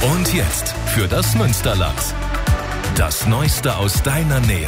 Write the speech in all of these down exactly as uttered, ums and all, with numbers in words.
Und jetzt für das Münsterland. Das Neueste aus deiner Nähe.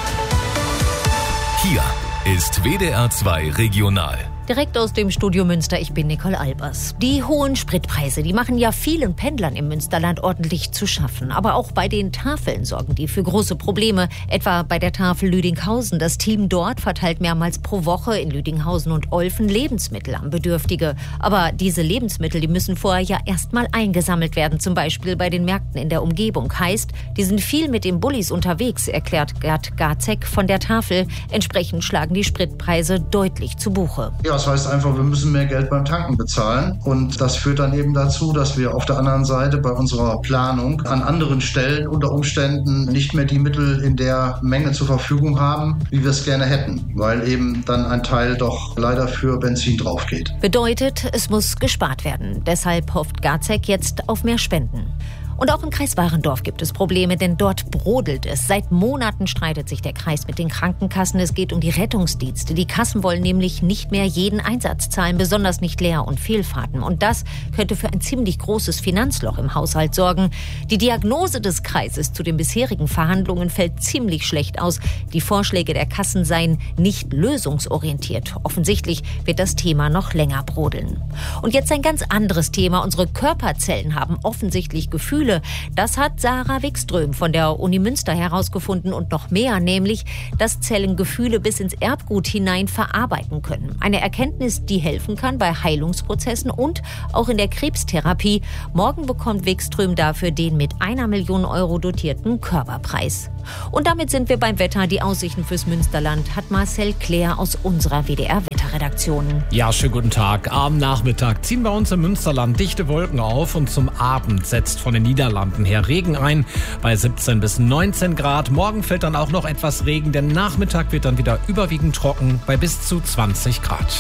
Hier ist W D R zwei Regional. Direkt aus dem Studio Münster, ich bin Nicole Albers. Die hohen Spritpreise, die machen ja vielen Pendlern im Münsterland ordentlich zu schaffen. Aber auch bei den Tafeln sorgen die für große Probleme. Etwa bei der Tafel Lüdinghausen. Das Team dort verteilt mehrmals pro Woche in Lüdinghausen und Olfen Lebensmittel an Bedürftige. Aber diese Lebensmittel, die müssen vorher ja erstmal eingesammelt werden. Zum Beispiel bei den Märkten in der Umgebung. Heißt, die sind viel mit den Bullis unterwegs, erklärt Gerd Garzek von der Tafel. Entsprechend schlagen die Spritpreise deutlich zu Buche. Ja, das heißt einfach, wir müssen mehr Geld beim Tanken bezahlen. Und das führt dann eben dazu, dass wir auf der anderen Seite bei unserer Planung an anderen Stellen unter Umständen nicht mehr die Mittel in der Menge zur Verfügung haben, wie wir es gerne hätten. Weil eben dann ein Teil doch leider für Benzin drauf geht. Bedeutet, es muss gespart werden. Deshalb hofft Garzek jetzt auf mehr Spenden. Und auch im Kreis Warendorf gibt es Probleme, denn dort brodelt es. Seit Monaten streitet sich der Kreis mit den Krankenkassen. Es geht um die Rettungsdienste. Die Kassen wollen nämlich nicht mehr jeden Einsatz zahlen, besonders nicht Leer- und Fehlfahrten. Und das könnte für ein ziemlich großes Finanzloch im Haushalt sorgen. Die Diagnose des Kreises zu den bisherigen Verhandlungen fällt ziemlich schlecht aus. Die Vorschläge der Kassen seien nicht lösungsorientiert. Offensichtlich wird das Thema noch länger brodeln. Und jetzt ein ganz anderes Thema. Unsere Körperzellen haben offensichtlich Gefühle. Das hat Sarah Wikström von der Uni Münster herausgefunden und noch mehr, nämlich, dass Zellen Gefühle bis ins Erbgut hinein verarbeiten können. Eine Erkenntnis, die helfen kann bei Heilungsprozessen und auch in der Krebstherapie. Morgen bekommt Wikström dafür den mit einer Million Euro dotierten Körperpreis. Und damit sind wir beim Wetter. Die Aussichten fürs Münsterland hat Marcel Claire aus unserer W D R-Wetterredaktion. Ja, schönen guten Tag. Am Nachmittag ziehen bei uns im Münsterland dichte Wolken auf und zum Abend setzt von den Niederlanden her Regen ein bei siebzehn bis neunzehn Grad. Morgen fällt dann auch noch etwas Regen. Der Nachmittag wird dann wieder überwiegend trocken bei bis zu zwanzig Grad.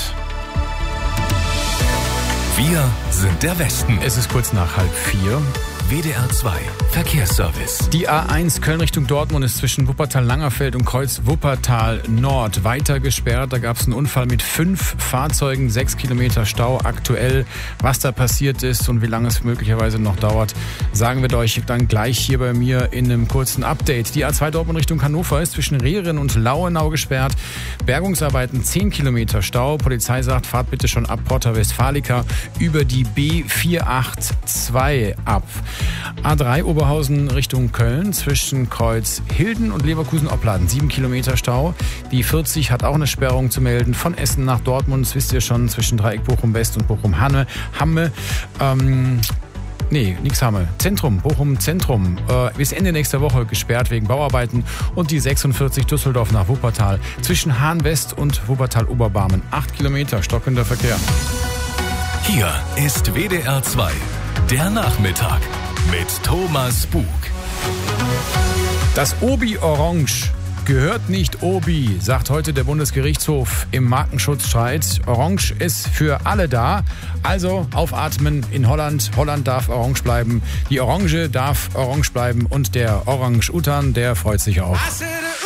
Wir sind der Westen. Es ist kurz nach halb vier. W D R zwei Verkehrsservice. Die A eins Köln Richtung Dortmund ist zwischen Wuppertal-Langerfeld und Kreuz Wuppertal-Nord weiter gesperrt. Da gab es einen Unfall mit fünf Fahrzeugen, sechs Kilometer Stau aktuell. Was da passiert ist und wie lange es möglicherweise noch dauert, sagen wir euch dann gleich hier bei mir in einem kurzen Update. Die A zwei Dortmund Richtung Hannover ist zwischen Rehren und Lauenau gesperrt. Bergungsarbeiten zehn Kilometer Stau. Polizei sagt, fahrt bitte schon ab Porta Westfalica über die B vier acht zwei ab. A drei Oberhausen Richtung Köln zwischen Kreuz Hilden und Leverkusen-Opladen. sieben Kilometer Stau. Die vierzig hat auch eine Sperrung zu melden. Von Essen nach Dortmund, das wisst ihr schon, zwischen Dreieck Bochum-West und Bochum-Hamme. Hamme, ähm... Nee, nix Hamme. Zentrum, Bochum Zentrum. Äh, bis Ende nächster Woche gesperrt wegen Bauarbeiten. Und die sechsundvierzig Düsseldorf nach Wuppertal. Zwischen Hahn West und Wuppertal-Oberbarmen. acht Kilometer stockender Verkehr. Hier ist W D R zwei. Der Nachmittag mit Thomas Bug. Das Obi Orange gehört nicht Obi, sagt heute der Bundesgerichtshof im Markenschutzstreit. Orange ist für alle da. Also aufatmen in Holland. Holland darf orange bleiben. Die Orange darf orange bleiben. Und der Orang-Utan, der freut sich auch.